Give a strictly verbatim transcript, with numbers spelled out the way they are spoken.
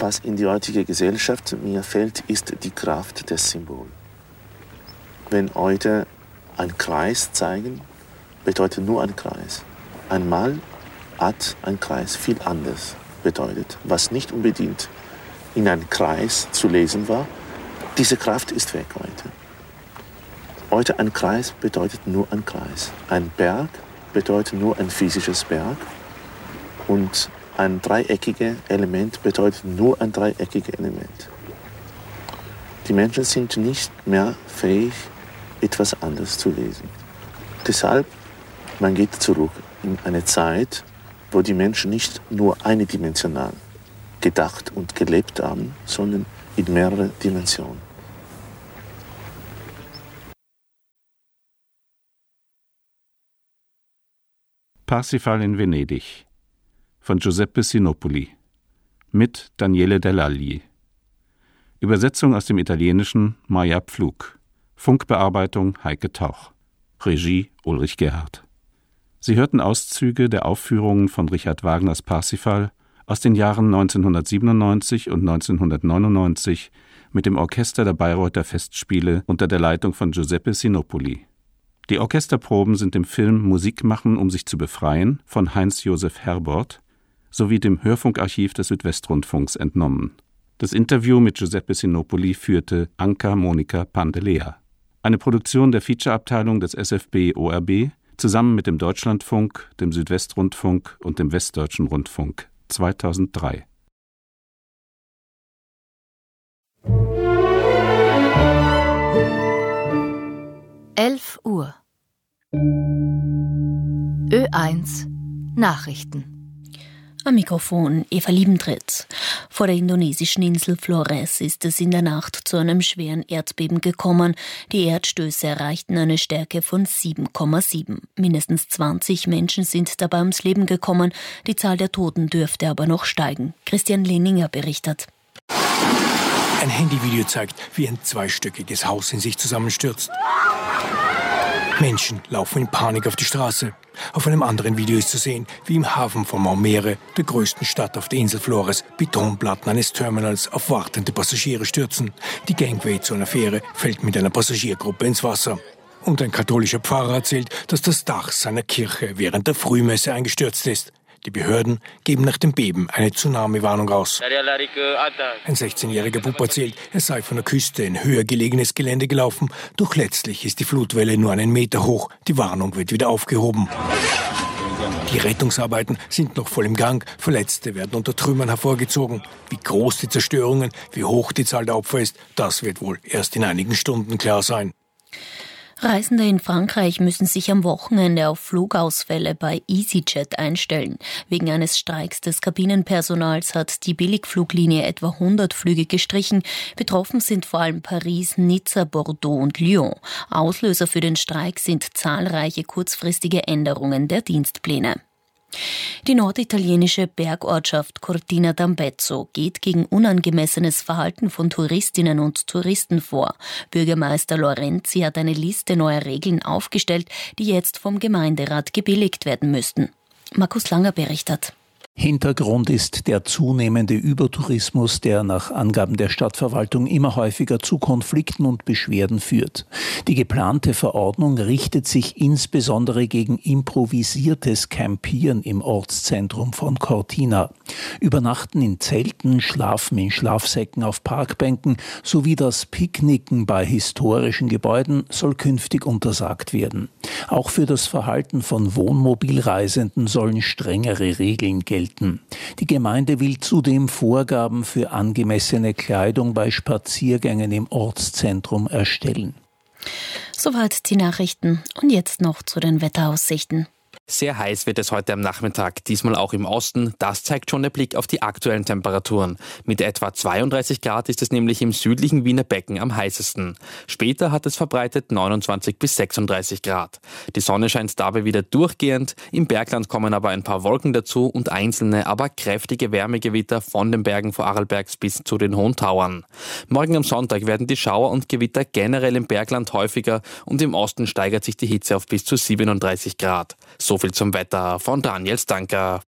was in die heutige Gesellschaft mir fehlt, ist die Kraft des Symbols. Wenn heute ein Kreis zeigen, bedeutet nur ein Kreis. Einmal hat ein Kreis viel anders bedeutet, was nicht unbedingt in einem Kreis zu lesen war. Diese Kraft ist weg heute. Heute ein Kreis bedeutet nur ein Kreis. Ein Berg bedeutet nur ein physisches Berg. Und ein dreieckiges Element bedeutet nur ein dreieckiges Element. Die Menschen sind nicht mehr fähig, etwas anderes zu lesen. Deshalb, man geht zurück in eine Zeit, wo die Menschen nicht nur eindimensional gedacht und gelebt haben, sondern in mehreren Dimensionen. Parsifal in Venedig von Giuseppe Sinopoli mit Daniele Dell'Agli. Übersetzung aus dem Italienischen Maja Pflug. Funkbearbeitung Heike Tauch. Regie Ulrich Gerhardt. Sie hörten Auszüge der Aufführungen von Richard Wagners Parsifal aus den Jahren neunzehnhundertsiebenundneunzig und neunzehnhundertneunundneunzig mit dem Orchester der Bayreuther Festspiele unter der Leitung von Giuseppe Sinopoli. Die Orchesterproben sind dem Film Musik machen, um sich zu befreien von Heinz-Josef Herbort sowie dem Hörfunkarchiv des Südwestrundfunks entnommen. Das Interview mit Giuseppe Sinopoli führte Anka Monika Pandelea. Eine Produktion der Featureabteilung des S F B O R B zusammen mit dem Deutschlandfunk, dem Südwestrundfunk und dem Westdeutschen Rundfunk zweitausenddrei. elf Uhr. Ö eins Nachrichten. Am Mikrofon Eva Liebentritt. Vor der indonesischen Insel Flores ist es in der Nacht zu einem schweren Erdbeben gekommen. Die Erdstöße erreichten eine Stärke von sieben Komma sieben. Mindestens zwanzig Menschen sind dabei ums Leben gekommen. Die Zahl der Toten dürfte aber noch steigen. Christian Lehninger berichtet. Ein Handyvideo zeigt, wie ein zweistöckiges Haus in sich zusammenstürzt. Menschen laufen in Panik auf die Straße. Auf einem anderen Video ist zu sehen, wie im Hafen von Maumere, der größten Stadt auf der Insel Flores, Betonplatten eines Terminals auf wartende Passagiere stürzen. Die Gangway zu einer Fähre fällt mit einer Passagiergruppe ins Wasser. Und ein katholischer Pfarrer erzählt, dass das Dach seiner Kirche während der Frühmesse eingestürzt ist. Die Behörden geben nach dem Beben eine Tsunami-Warnung aus. Ein sechzehnjähriger Bub erzählt, er sei von der Küste in höher gelegenes Gelände gelaufen, doch letztlich ist die Flutwelle nur einen Meter hoch. Die Warnung wird wieder aufgehoben. Die Rettungsarbeiten sind noch voll im Gang. Verletzte werden unter Trümmern hervorgezogen. Wie groß die Zerstörungen, wie hoch die Zahl der Opfer ist, das wird wohl erst in einigen Stunden klar sein. Reisende in Frankreich müssen sich am Wochenende auf Flugausfälle bei EasyJet einstellen. Wegen eines Streiks des Kabinenpersonals hat die Billigfluglinie etwa hundert Flüge gestrichen. Betroffen sind vor allem Paris, Nizza, Bordeaux und Lyon. Auslöser für den Streik sind zahlreiche kurzfristige Änderungen der Dienstpläne. Die norditalienische Bergortschaft Cortina d'Ampezzo geht gegen unangemessenes Verhalten von Touristinnen und Touristen vor. Bürgermeister Lorenzi hat eine Liste neuer Regeln aufgestellt, die jetzt vom Gemeinderat gebilligt werden müssten. Markus Langer berichtet. Hintergrund ist der zunehmende Übertourismus, der nach Angaben der Stadtverwaltung immer häufiger zu Konflikten und Beschwerden führt. Die geplante Verordnung richtet sich insbesondere gegen improvisiertes Campieren im Ortszentrum von Cortina. Übernachten in Zelten, Schlafen in Schlafsäcken auf Parkbänken sowie das Picknicken bei historischen Gebäuden soll künftig untersagt werden. Auch für das Verhalten von Wohnmobilreisenden sollen strengere Regeln gelten. Die Gemeinde will zudem Vorgaben für angemessene Kleidung bei Spaziergängen im Ortszentrum erstellen. Soweit die Nachrichten und jetzt noch zu den Wetteraussichten. Sehr heiß wird es heute am Nachmittag, diesmal auch im Osten. Das zeigt schon der Blick auf die aktuellen Temperaturen. Mit etwa zweiunddreißig Grad ist es nämlich im südlichen Wiener Becken am heißesten. Später hat es verbreitet neunundzwanzig bis sechsunddreißig Grad. Die Sonne scheint dabei wieder durchgehend. Im Bergland kommen aber ein paar Wolken dazu und einzelne, aber kräftige Wärmegewitter von den Bergen Vorarlbergs bis zu den Hohen Tauern. Morgen am Sonntag werden die Schauer und Gewitter generell im Bergland häufiger und im Osten steigert sich die Hitze auf bis zu siebenunddreißig Grad. So viel zum Wetter von Daniel Stanker.